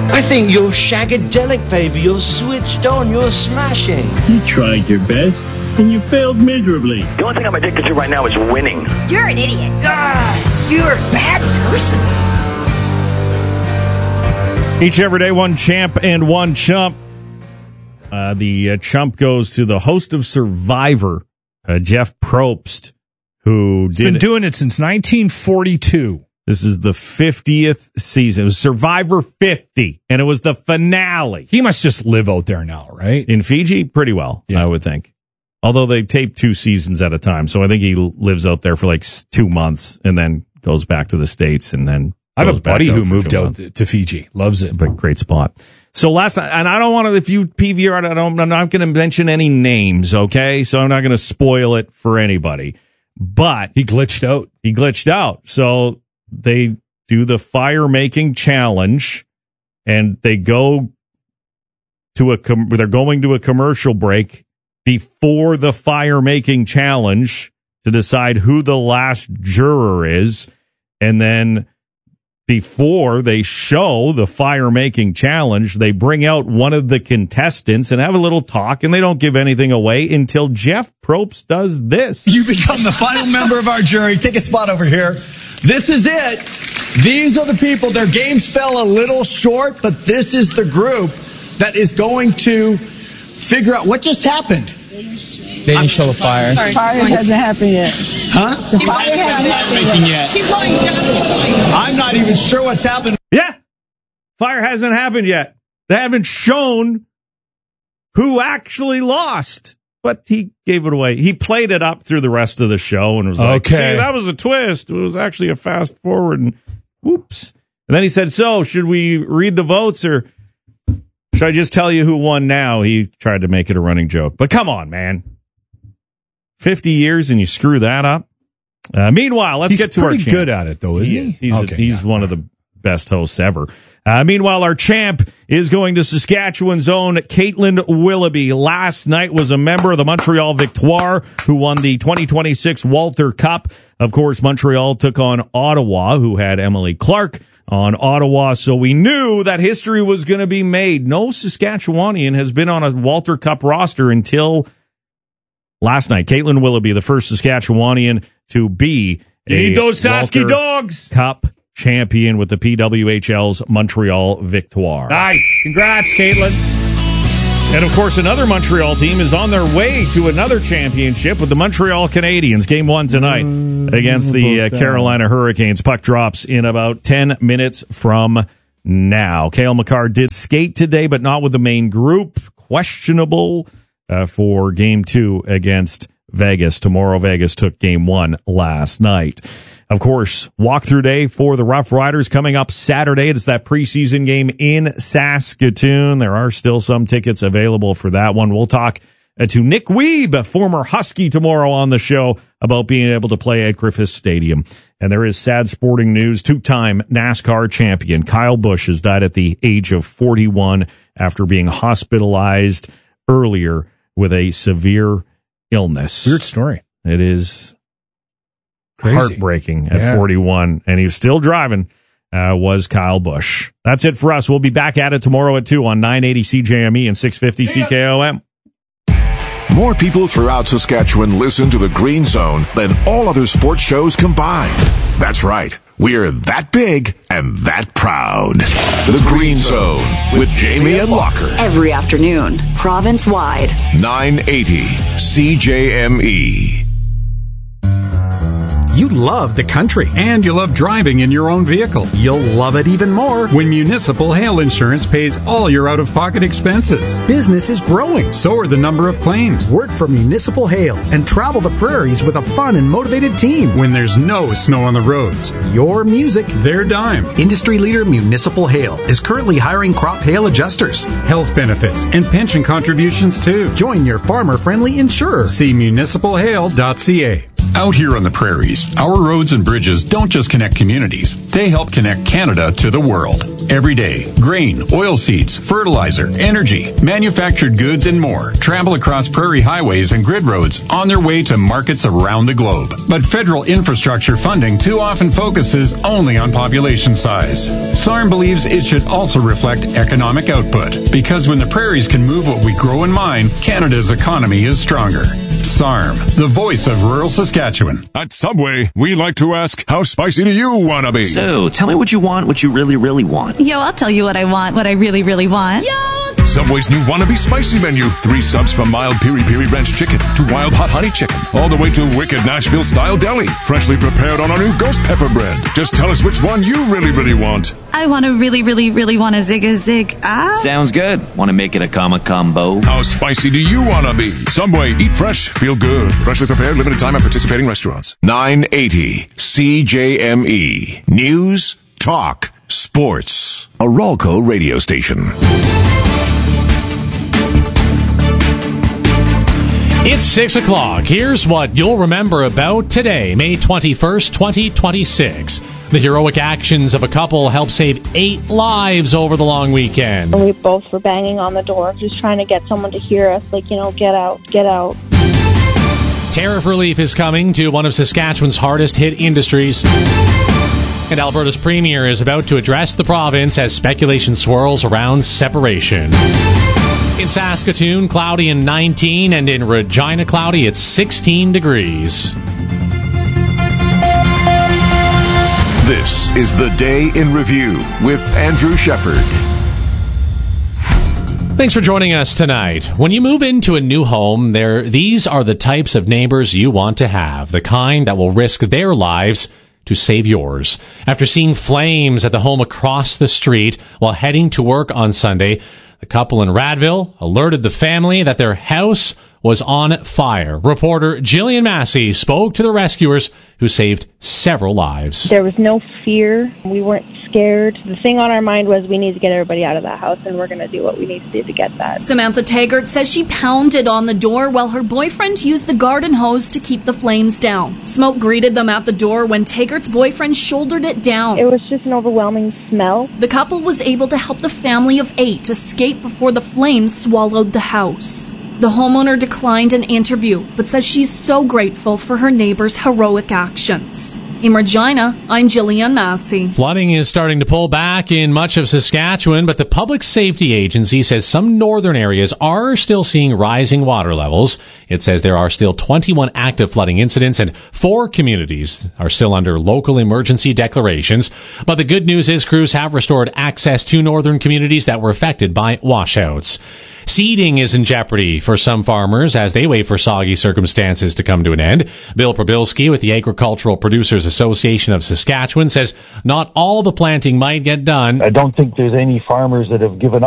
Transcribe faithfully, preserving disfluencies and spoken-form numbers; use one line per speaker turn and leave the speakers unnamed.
I think you're shagadelic, baby. You're switched on. You're smashing.
You tried your best, and you failed miserably.
The only thing I'm addicted to right now is winning.
You're an idiot. Ah, you're a bad person.
Each every day, one champ and one chump. Uh, the uh, chump goes to the host of Survivor, uh, Jeff Probst, who
He's
did
been doing it since nineteen forty-two.
This is the fiftieth season. It was Survivor fifty, and it was the finale.
He must just live out there now, right?
In Fiji, pretty well, yeah. I would think. Although they tape two seasons at a time, so I think he lives out there for like two months and then goes back to the States and then
I have a buddy who moved out
months.
to Fiji. Loves it.
It's a great spot. So last night, and I don't want to, if you P V R, I don't, I'm not going to mention any names, okay? So I'm not going to spoil it for anybody. But
he glitched out.
He glitched out. So they do the fire making challenge, and they go to a com- they're going to a commercial break before the fire making challenge to decide who the last juror is, and then before they show the fire making challenge, they bring out one of the contestants and have a little talk, and they don't give anything away until Jeff Probst does this.
You become the final member of our jury. Take a spot over here. This is it. These are the people. Their games fell a little short, but this is the group that is going to figure out what just happened.
They didn't show the fire.
Fire hasn't happened yet.
Huh?
The fire hasn't happened yet. Keep going.
I'm not even sure what's happened.
Yeah. Fire hasn't happened yet. They haven't shown who actually lost. But he gave it away. He played it up through the rest of the show and was like,
okay.
See, that was a twist. It was actually a fast forward. And whoops. And then he said, so should we read the votes or should I just tell you who won now? He tried to make it a running joke. But come on, man. fifty years and you screw that up. Uh, meanwhile, let's
he's
get to our champ.
He's pretty good at it, though, isn't he?
he? Is. He's,
okay,
a, he's
yeah.
one of the best hosts ever. Uh, meanwhile, our champ is going to Saskatchewan's own Caitlin Willoughby. Last night was a member of the Montreal Victoire who won the twenty twenty-six Walter Cup. Of course, Montreal took on Ottawa, who had Emily Clark on Ottawa, so we knew that history was going to be made. No Saskatchewanian has been on a Walter Cup roster until last night. Caitlin Willoughby, the first Saskatchewanian to be
you
a
need those Sasky
Walter
dogs.
Cup champion with the P W H L's Montreal Victoire.
Nice. Congrats, Caitlin.
And, of course, another Montreal team is on their way to another championship with the Montreal Canadiens. Game one tonight against the uh, Carolina Hurricanes. Puck drops in about ten minutes from now. Cale Makar did skate today, but not with the main group. Questionable uh, for game two against Vegas. Tomorrow, Vegas took game one last night. Of course, walkthrough day for the Rough Riders coming up Saturday. It's that preseason game in Saskatoon. There are still some tickets available for that one. We'll talk uh, to Nick Weeb, former Husky, tomorrow on the show about being able to play at Griffith Stadium. And there is sad sporting news. Two-time NASCAR champion Kyle Busch has died at the age of forty-one after being hospitalized earlier with a severe illness.
Weird story.
It is
crazy.
Heartbreaking at
yeah. forty-one,
and he's still driving, uh, was Kyle Busch. That's it for us. We'll be back at it tomorrow at two on nine eighty C J M E and six fifty C K O M.
More people throughout Saskatchewan listen to the Green Zone than all other sports shows combined. That's right. We're that big and that proud. The Green Zone with Jamie and Locker.
Every afternoon, province-wide.
nine eighty C J M E.
You love the country, and you love driving in your own vehicle. You'll love it even more when Municipal Hail Insurance pays all your out-of-pocket expenses. Business is growing. So are the number of claims. Work for Municipal Hail and travel the prairies with a fun and motivated team. When there's no snow on the roads. Your music, their dime. Industry leader Municipal Hail is currently hiring crop hail adjusters, health benefits, and pension contributions too. Join your farmer-friendly insurer. See municipal hail dot c a. Out here on the prairies, our roads and bridges don't just connect communities, they help connect Canada to the world. Every day, grain, oilseeds, fertilizer, energy, manufactured goods, and more travel across prairie highways and grid roads on their way to markets around the globe. But federal infrastructure funding too often focuses only on population size. S A R M believes it should also reflect economic output, because when the prairies can move what we grow and mine, Canada's economy is stronger. S A R M, the voice of rural Saskatchewan.
At Subway, we like to ask, how spicy do you want to be?
So, tell me what you want, what you really, really want.
Yo, I'll tell you what I want, what I really, really want.
Yo! Subway's new Wannabe Spicy menu. Three subs from mild piri-piri ranch chicken to wild hot honey chicken, all the way to wicked Nashville-style deli, freshly prepared on our new ghost pepper bread. Just tell us which one you really, really want.
I want to really, really, really want a zig-a-zig. Ah.
Sounds good. Want to make it a comma combo?
How spicy do you want to be? Subway, eat fresh, feel good. Freshly prepared, limited time at participating restaurants. nine eighty C J M E. News, talk, sports. A Ralco radio station.
It's six o'clock. Here's what you'll remember about today, May twenty-first, twenty twenty-six. The heroic actions of a couple helped save eight lives over the long weekend.
We both were banging on the door, just trying to get someone to hear us, like, you know, get out, get out.
Tariff relief is coming to one of Saskatchewan's hardest hit industries. And Alberta's premier is about to address the province as speculation swirls around separation. In Saskatoon, cloudy and nineteen, and in Regina, cloudy at sixteen degrees.
This is the Day in Review with Andrew Shepard.
Thanks for joining us tonight. When you move into a new home, there these are the types of neighbors you want to have, the kind that will risk their lives to save yours. After seeing flames at the home across the street while heading to work on Sunday, the couple in Radville alerted the family that their house was on fire. Reporter Jillian Massey spoke to the rescuers who saved several lives.
There was no fear. We weren't scared. The thing on our mind was we need to get everybody out of that house, and we're going to do what we need to do to get that.
Samantha Taggart says she pounded on the door while her boyfriend used the garden hose to keep the flames down. Smoke greeted them at the door when Taggart's boyfriend shouldered it down.
It was just an overwhelming smell.
The couple was able to help the family of eight escape before the flames swallowed the house. The homeowner declined an interview, but says she's so grateful for her neighbor's heroic actions. In Regina, I'm Jillian Massey.
Flooding is starting to pull back in much of Saskatchewan, but the Public Safety Agency says some northern areas are still seeing rising water levels. It says there are still twenty-one active flooding incidents and four communities are still under local emergency declarations. But the good news is crews have restored access to northern communities that were affected by washouts. Seeding is in jeopardy for some farmers as they wait for soggy circumstances to come to an end. Bill Probilski with the Agricultural Producers Association of Saskatchewan says not all the planting might get done.
I don't think there's any farmers that have given up.